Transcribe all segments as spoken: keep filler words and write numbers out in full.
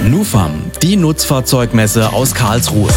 NUFAM, die Nutzfahrzeugmesse aus Karlsruhe.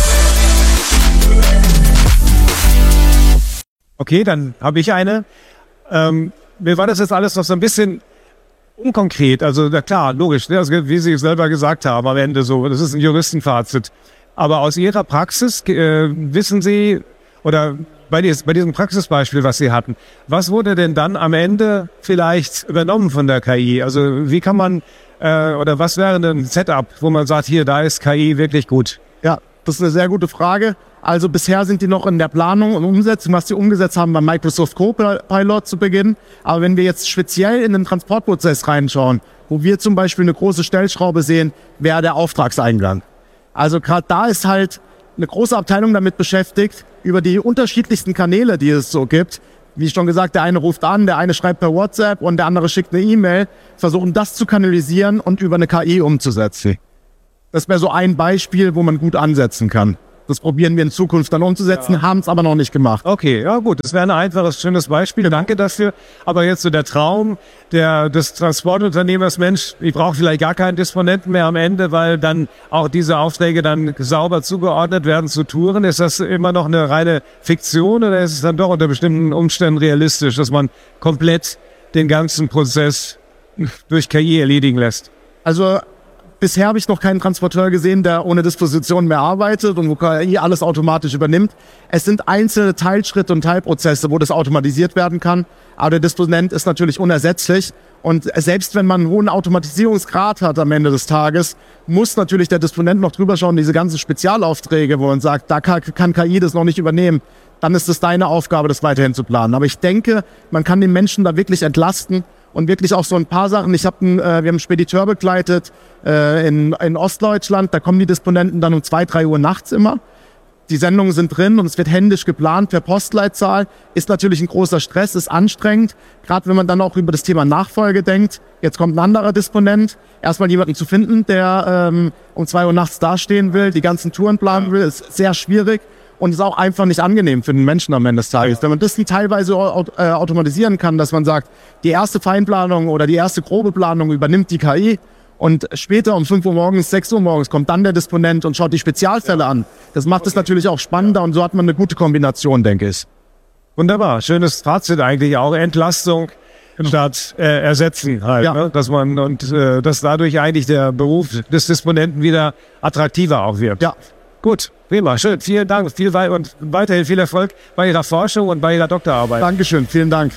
Okay, dann habe ich eine. Ähm, mir war das jetzt alles noch so ein bisschen unkonkret. Also na klar, logisch, ne? Also, wie Sie es selber gesagt haben am Ende so. Das ist ein Juristenfazit. Aber aus Ihrer Praxis äh, wissen Sie, oder bei, dies, bei diesem Praxisbeispiel, was Sie hatten, was wurde denn dann am Ende vielleicht übernommen von der K I? Also wie kann man, äh, oder was wäre denn ein Setup, wo man sagt, hier, da ist K I wirklich gut? Ja, das ist eine sehr gute Frage. Also bisher sind die noch in der Planung und Umsetzung, was sie umgesetzt haben beim Microsoft Copilot zu Beginn. Aber wenn wir jetzt speziell in den Transportprozess reinschauen, wo wir zum Beispiel eine große Stellschraube sehen, wäre der Auftragseingang. Also gerade da ist halt eine große Abteilung damit beschäftigt, über die unterschiedlichsten Kanäle, die es so gibt. Wie schon gesagt, der eine ruft an, der eine schreibt per WhatsApp und der andere schickt eine E-Mail, versuchen das zu kanalisieren und über eine K I umzusetzen. Das wäre so ein Beispiel, wo man gut ansetzen kann. Das probieren wir in Zukunft dann umzusetzen, ja. Haben es aber noch nicht gemacht. Okay, ja gut, das wäre ein einfaches, schönes Beispiel. Danke dafür. Aber jetzt so der Traum der, des Transportunternehmers, Mensch, ich brauche vielleicht gar keinen Disponenten mehr am Ende, weil dann auch diese Aufträge dann sauber zugeordnet werden zu Touren. Ist das immer noch eine reine Fiktion oder ist es dann doch unter bestimmten Umständen realistisch, dass man komplett den ganzen Prozess durch K I erledigen lässt? Also bisher habe ich noch keinen Transporteur gesehen, der ohne Disposition mehr arbeitet und wo K I alles automatisch übernimmt. Es sind einzelne Teilschritte und Teilprozesse, wo das automatisiert werden kann. Aber der Disponent ist natürlich unersetzlich. Und selbst wenn man einen hohen Automatisierungsgrad hat am Ende des Tages, muss natürlich der Disponent noch drüber schauen, diese ganzen Spezialaufträge, wo man sagt, da kann K I das noch nicht übernehmen. Dann ist es deine Aufgabe, das weiterhin zu planen. Aber ich denke, man kann den Menschen da wirklich entlasten. Und wirklich auch so ein paar Sachen. Ich hab einen, äh, wir haben einen Spediteur begleitet äh, in, in Ostdeutschland. Da kommen die Disponenten dann um zwei, drei Uhr nachts immer. Die Sendungen sind drin und es wird händisch geplant per Postleitzahl. Ist natürlich ein großer Stress, ist anstrengend. Gerade wenn man dann auch über das Thema Nachfolge denkt. Jetzt kommt ein anderer Disponent. Erstmal jemanden zu finden, der ähm, um zwei Uhr nachts dastehen will, die ganzen Touren planen will, ist sehr schwierig. Und ist auch einfach nicht angenehm für den Menschen am Ende des Tages. Wenn man das teilweise äh, automatisieren kann, dass man sagt, die erste Feinplanung oder die erste grobe Planung übernimmt die K I und später um fünf Uhr morgens, sechs Uhr morgens kommt dann der Disponent und schaut die Spezialfälle an. Das macht es natürlich auch spannender und so hat man eine gute Kombination, denke ich. Wunderbar, schönes Fazit eigentlich auch. Entlastung statt äh, Ersetzen halt, ja. Ne? Dass man und äh, dass dadurch eigentlich der Beruf des Disponenten wieder attraktiver auch wird. Ja. Gut, prima, schön. Vielen Dank viel wei- und weiterhin viel Erfolg bei Ihrer Forschung und bei Ihrer Doktorarbeit. Dankeschön, vielen Dank.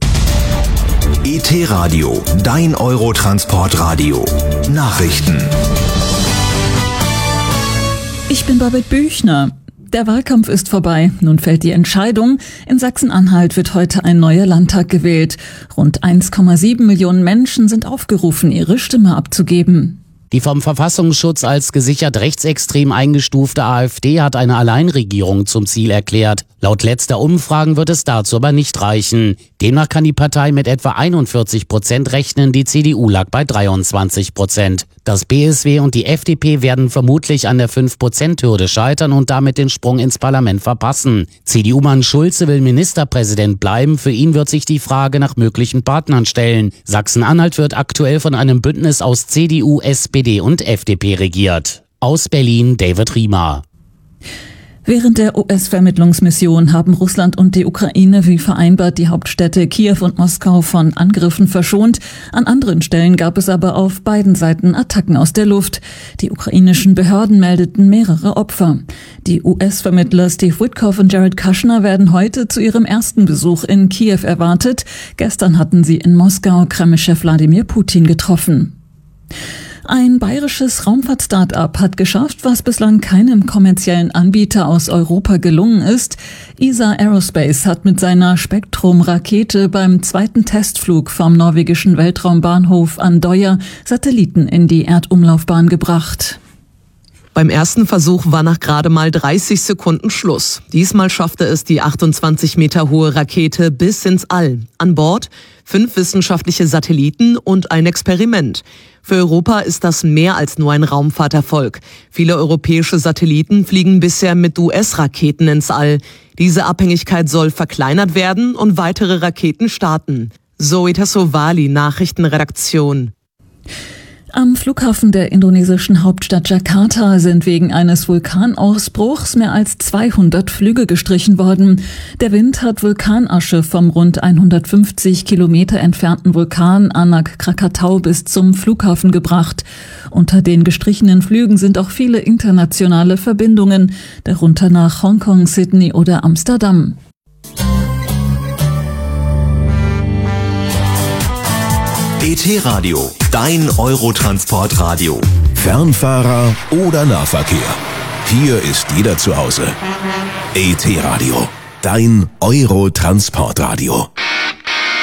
E T-Radio, dein Eurotransportradio. Nachrichten. Ich bin Babette Büchner. Der Wahlkampf ist vorbei. Nun fällt die Entscheidung. In Sachsen-Anhalt wird heute ein neuer Landtag gewählt. Rund eins Komma sieben Millionen Menschen sind aufgerufen, ihre Stimme abzugeben. Die vom Verfassungsschutz als gesichert rechtsextrem eingestufte AfD hat eine Alleinregierung zum Ziel erklärt. Laut letzter Umfragen wird es dazu aber nicht reichen. Demnach kann die Partei mit etwa einundvierzig Prozent rechnen, die C D U lag bei dreiundzwanzig Prozent. Das B S W und die F D P werden vermutlich an der fünf Prozent Hürde scheitern und damit den Sprung ins Parlament verpassen. C D U-Mann Schulze will Ministerpräsident bleiben. Für ihn wird sich die Frage nach möglichen Partnern stellen. Sachsen-Anhalt wird aktuell von einem Bündnis aus C D U, S P D und F D P regiert. Aus Berlin David Riemer. Während der U S-Vermittlungsmission haben Russland und die Ukraine wie vereinbart die Hauptstädte Kiew und Moskau von Angriffen verschont. An anderen Stellen gab es aber auf beiden Seiten Attacken aus der Luft. Die ukrainischen Behörden meldeten mehrere Opfer. Die U S-Vermittler Steve Witkoff und Jared Kushner werden heute zu ihrem ersten Besuch in Kiew erwartet. Gestern hatten sie in Moskau Kreml-Chef Wladimir Putin getroffen. Ein bayerisches Raumfahrt-Start-up hat geschafft, was bislang keinem kommerziellen Anbieter aus Europa gelungen ist. E S A Aerospace hat mit seiner Spektrum-Rakete beim zweiten Testflug vom norwegischen Weltraumbahnhof Andøya Satelliten in die Erdumlaufbahn gebracht. Beim ersten Versuch war nach gerade mal dreißig Sekunden Schluss. Diesmal schaffte es die achtundzwanzig Meter hohe Rakete bis ins All. An Bord fünf wissenschaftliche Satelliten und ein Experiment. Für Europa ist das mehr als nur ein Raumfahrterfolg. Viele europäische Satelliten fliegen bisher mit U S-Raketen ins All. Diese Abhängigkeit soll verkleinert werden und weitere Raketen starten. Zoe Tassovali, Nachrichtenredaktion. Am Flughafen der indonesischen Hauptstadt Jakarta sind wegen eines Vulkanausbruchs mehr als zweihundert Flüge gestrichen worden. Der Wind hat Vulkanasche vom rund hundertfünfzig Kilometer entfernten Vulkan Anak Krakatau bis zum Flughafen gebracht. Unter den gestrichenen Flügen sind auch viele internationale Verbindungen, darunter nach Hongkong, Sydney oder Amsterdam. E T-Radio, dein Eurotransportradio. Fernfahrer oder Nahverkehr. Hier ist jeder zu Hause. E T-Radio, dein Eurotransportradio.